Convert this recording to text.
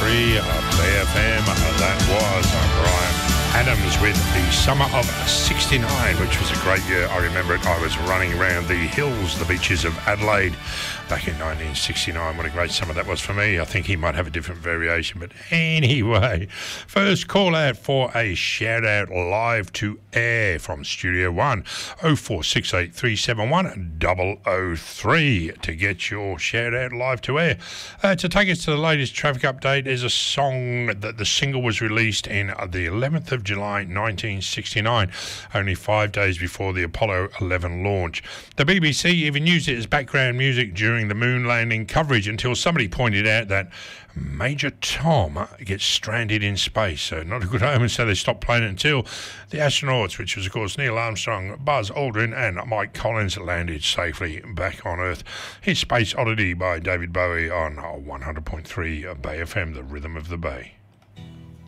BFM. That was Brian Adams with the summer of '69, which was a great year. I remember it. I was running around the hills, the beaches of Adelaide back in 1969. What a great summer that was for me. I think he might have a different variation, but anyway, first call out for a shout out live to air from Studio 1, 0468 371 003 to get your shout out live to air. To take us to the latest traffic update is a song that the single was released in the 11th of July 1969, only 5 days before the Apollo 11 launch. The BBC even used it as background music during the moon landing coverage until somebody pointed out that Major Tom gets stranded in space. So not a good omen, so they stopped playing it until the astronauts, which was of course Neil Armstrong, Buzz Aldrin and Mike Collins, landed safely back on Earth. Here's Space Oddity by David Bowie on 100.3 Bay FM, the rhythm of the Bay.